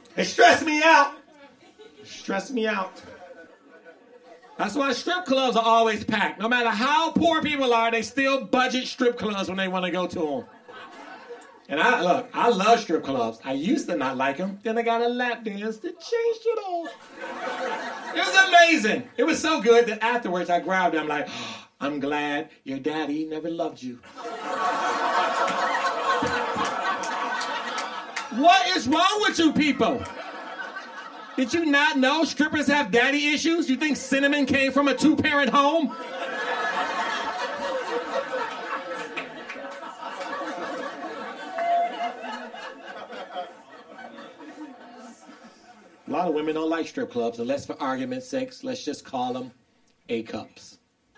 It stressed me out. Stressed me out. That's why strip clubs are always packed. No matter how poor people are, they still budget strip clubs when they want to go to them. And I love strip clubs. I used to not like them. Then I got a lap dance that changed it all. It was amazing. It was so good that afterwards I grabbed him like, oh, I'm glad your daddy never loved you. What is wrong with you people? Did you not know strippers have daddy issues? You think Cinnamon came from a 2-parent home? A lot of women don't like strip clubs, unless for argument's sake, let's just call them A-cups.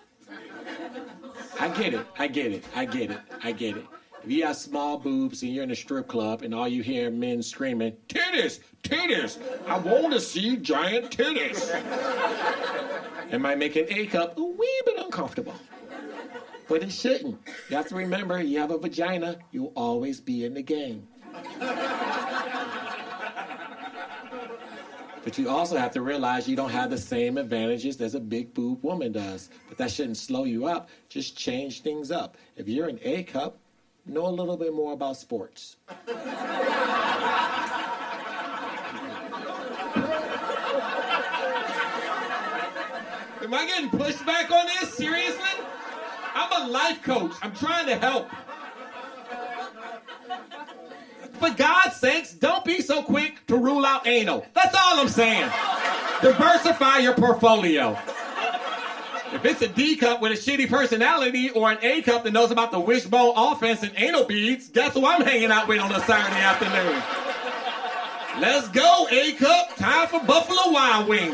I get it. If you have small boobs and you're in a strip club and all you hear men screaming, titties, titties, I want to see giant titties. It might make an A-cup a wee bit uncomfortable. But it shouldn't. You have to remember, you have a vagina, you'll always be in the game. But you also have to realize you don't have the same advantages as a big boob woman does. But that shouldn't slow you up. Just change things up. If you're an A-cup, know a little bit more about sports. Am I getting pushed back on this? Seriously? I'm a life coach. I'm trying to help. For God's sakes, don't be so quick to rule out anal. That's all I'm saying. Diversify your portfolio. If it's a D cup with a shitty personality or an A cup that knows about the wishbone offense and anal beads, guess who I'm hanging out with on a Saturday afternoon? Let's go, A cup. Time for Buffalo Wild Wings.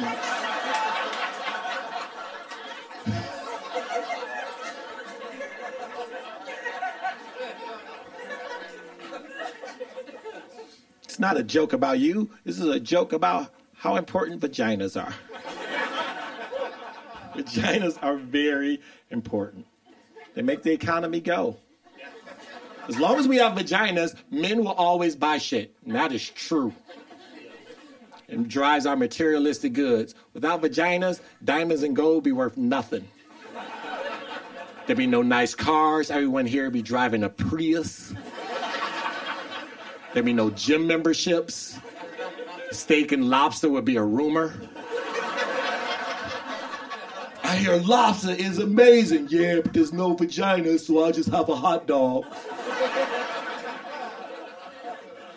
It's not a joke about you. This is a joke about how important vaginas are. Vaginas are very important. They make the economy go. As long as we have vaginas, men will always buy shit. And that is true. It drives our materialistic goods. Without vaginas, diamonds and gold be worth nothing. There'd be no nice cars. Everyone here would be driving a Prius. There'd be no gym memberships. Steak and lobster would be a rumor. I hear lobster is amazing. Yeah, but there's no vagina, so I'll just have a hot dog.